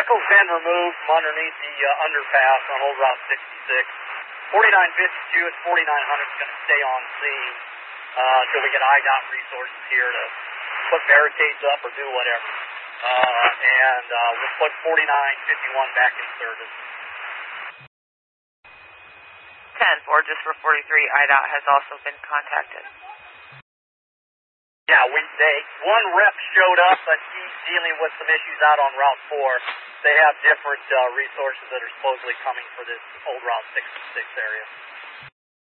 vehicle's been removed from underneath the underpass on Old Route 66. 4952 and 4900 is going to stay on scene until we get IDOT resources here to put barricades up or do whatever. And we'll put 4951 back in service. 10-4, just for 43, IDOT has also been contacted. Yeah, one rep showed up, but he's dealing with some issues out on Route 4. They have different resources that are supposedly coming for this Old Route 66 area.